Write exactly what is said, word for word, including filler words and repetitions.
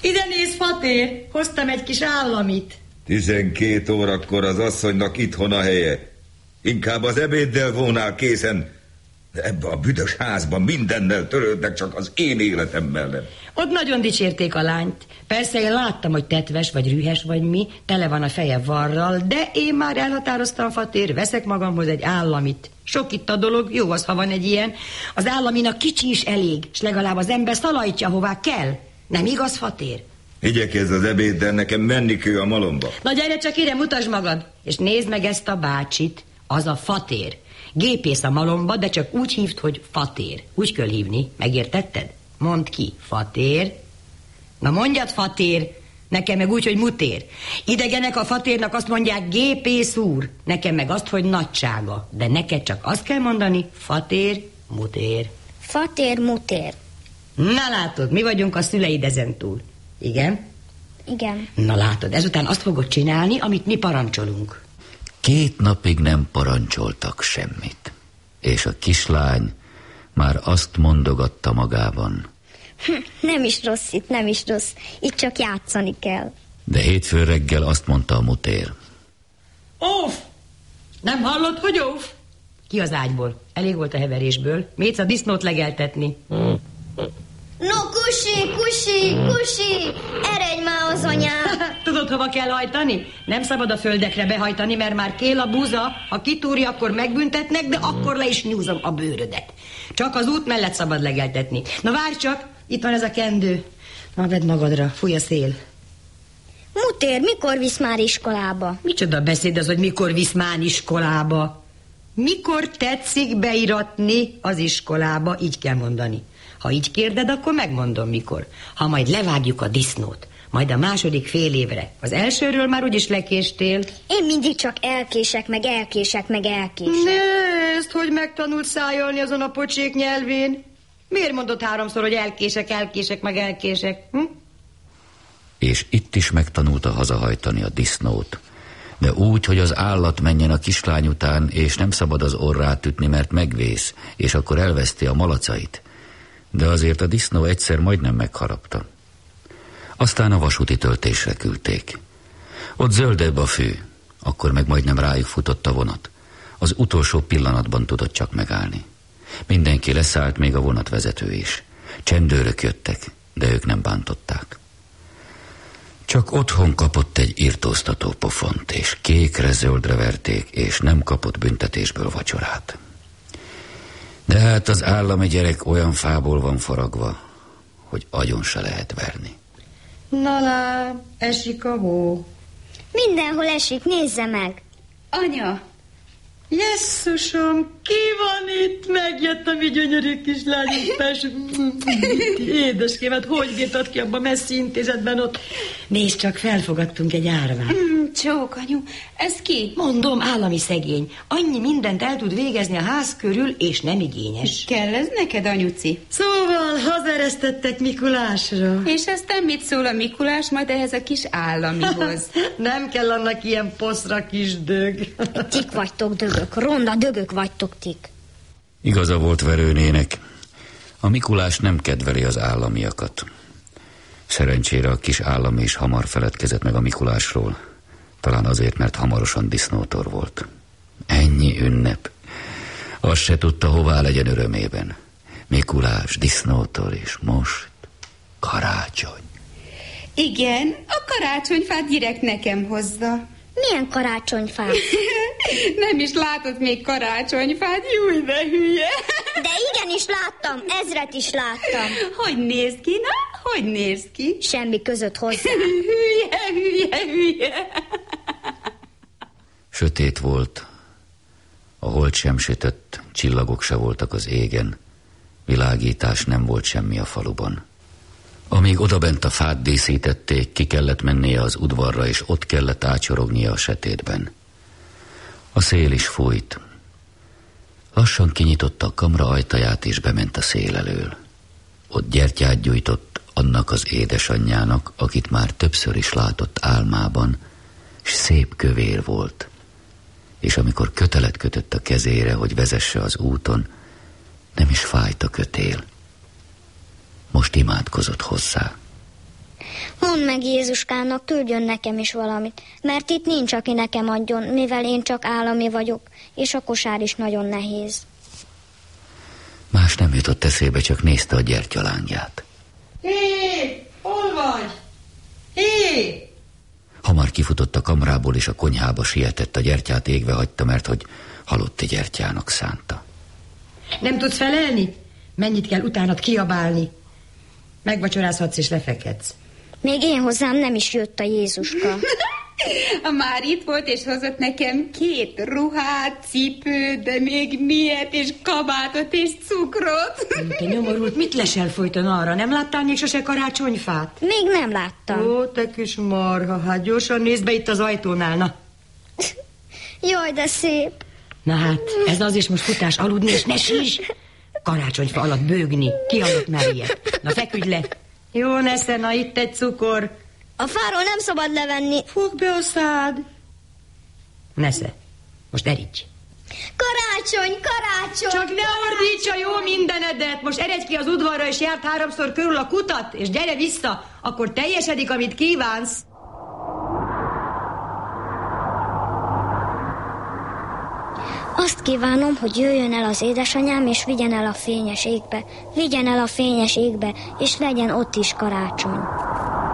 Ide nézz, fatér, hoztam egy kis államit. Tizenkét órakor az asszonynak itthon a helye. Inkább az ebéddel volnál készen. De ebbe a büdös házban mindennel törődnek, csak az én életemmel nem. Ott nagyon dicsérték a lányt. Persze én láttam, hogy tetves vagy rühes vagy mi, tele van a feje varral, de én már elhatároztam, fatér, veszek magamhoz egy államit. Sok itt a dolog, jó az, ha van egy ilyen. Az államinak kicsi is elég, s legalább az ember szalajtja, hová kell. Nem igaz, fatér? Igyekezz az ebéddel, nekem menni kell a malomba. Na gyere csak ide, mutasd magad, és nézd meg ezt a bácsit, az a fatér. Gépész a malomba, de csak úgy hívt, hogy fatér. Úgy kell hívni, megértetted? Mondd ki, fatér. Na mondjad, fatér, nekem meg úgy, hogy mutér. Idegenek a fatérnak azt mondják, gépész úr, nekem meg azt, hogy nagysága. De neked csak azt kell mondani, fatér, mutér. Fatér, mutér. Na látod, mi vagyunk a szüleid ezentúl. Igen? Igen. Na látod, ezután azt fogod csinálni, amit mi parancsolunk. Két napig nem parancsoltak semmit, és a kislány már azt mondogatta magában. Hm, nem is rossz itt, nem is rossz. Itt csak játszani kell. De hétfő reggel azt mondta a mutér. Óf! Nem hallod, hogy óf? Ki az ágyból? Elég volt a heverésből. Mész a disznót legeltetni. No, kusi, kusi, kusi! Eredj már az anyám! Tudod, hova kell hajtani? Nem szabad a földekre behajtani, mert már kél a búza. Ha kitúrja, akkor megbüntetnek, de akkor le is nyúzom a bőrödet. Csak az út mellett szabad legeltetni. Na várj csak, itt van ez a kendő. Na, vedd magadra, fúj a szél. Mutér, mikor visz már iskolába? Micsoda beszéd az, hogy mikor visz már iskolába? Mikor tetszik beiratni az iskolába, így kell mondani. Ha így kérded, akkor megmondom mikor. Ha majd levágjuk a disznót, majd a második fél évre. Az elsőről már úgyis lekéstél. Én mindig csak elkések, meg elkések, meg elkések. Nézd, hogy megtanult szájolni azon a pocsék nyelvén. Miért mondod háromszor, hogy elkések, elkések, meg elkések? Hm? És itt is megtanulta hazahajtani a disznót. De úgy, hogy az állat menjen a kislány után, és nem szabad az orrát ütni, mert megvész, és akkor elveszti a malacait. De azért a disznó egyszer majdnem megharapta. Aztán a vasúti töltésre küldték. Ott zöldebb a fű, akkor meg majdnem rájuk futott a vonat. Az utolsó pillanatban tudott csak megállni. Mindenki leszállt, még a vonatvezető is. Csendőrök jöttek, de ők nem bántották. Csak otthon kapott egy irtóztató pofont, és kékre-zöldre verték, és nem kapott büntetésből vacsorát. De hát az állami gyerek olyan fából van faragva, hogy agyon se lehet verni. Na lám, esik a hó. Mindenhol esik, nézze meg. Anya! Jesszusom, ki van itt? Megjött a mi gyönyörű kislányunk, persze. Édeskémet, hogy bírtad ki abba messzi intézetben ott? Nézd csak, felfogadtunk egy árvát. Mm, csók, anyu, ez ki? Mondom, állami szegény. Annyi mindent el tud végezni a ház körül, és nem igényes. Kell ez neked, anyuci? Szóval hazaeresztettek Mikulásra. És aztán mit szól a Mikulás majd ehhez a kis államihoz? Nem kell annak ilyen poszra, kis dög. Tik vagytok dögök, ronda dögök vagytok tik. Igaza volt verőnének. A Mikulás nem kedveli az államiakat. Szerencsére a kis állami is hamar feledkezett meg a Mikulásról. Talán azért, mert hamarosan disznótor volt. Ennyi ünnep. Azt se tudta, hová legyen örömében. Mikulás, disznótor, és most karácsony. Igen, a karácsonyfát direkt nekem hozza. Milyen karácsonyfát? Nem is látott még karácsonyfát, júj, de hülye. De igenis láttam, ezret is láttam. Hogy néz ki, na? Hogy néz ki? Semmi között hozzá. Hülye, hülye, hülye. Sötét volt. A hold sem sütött, csillagok se voltak az égen. Világítás nem volt semmi a faluban. Amíg odabent a fát díszítették, ki kellett mennie az udvarra, és ott kellett ácsorognia a sötétben. A szél is fújt. Lassan kinyitotta a kamra ajtaját, és bement a szél elől. Ott gyertyát gyújtott annak az édesanyjának, akit már többször is látott álmában, s szép kövér volt. És amikor kötelet kötött a kezére, hogy vezesse az úton, nem is fájt a kötél. Most imádkozott hozzá. Mondd meg Jézuskának, küldjön nekem is valamit, mert itt nincs, aki nekem adjon, mivel én csak állami vagyok, és a kosár is nagyon nehéz. Más nem jutott eszébe, csak nézte a gyertyalángját. Hé, hol vagy? Hé! Hamar kifutott a kamrából, és a konyhába sietett, a gyertyát égve hagyta, mert hogy halotti gyertyának szánta. Nem tudsz felelni? Mennyit kell utánad kiabálni? Megvacsorázhatsz és lefekedsz. Még én hozzám nem is jött a Jézuska. Már itt volt, és hozott nekem két ruhát, cipőt, de még miért, és kabátot, és cukrot. Te nyomorult, mit lesel folyton arra? Nem láttál még sose karácsonyfát? Még nem láttam. Ó, te kis marha, hát gyorsan nézd be itt az ajtónál, na. Jaj, de szép. Na hát, ez az is most futás aludni, és ne síss. Karácsonyfa alatt bőgni, ki adott már ilyet. Na feküdj le. Jó, nesze, na itt egy cukor. A fáról nem szabad levenni. Fogd be a szád. Nesze, most eríts. Karácsony, karácsony! Csak ne ordíts a jó mindenedet. Most eredj ki az udvarra, és járt háromszor körül a kutat, és gyere vissza, akkor teljesedik, amit kívánsz. Azt kívánom, hogy jöjjön el az édesanyám, és vigyen el a fényes égbe. Vigyen el a fényes égbe, és legyen ott is karácsony.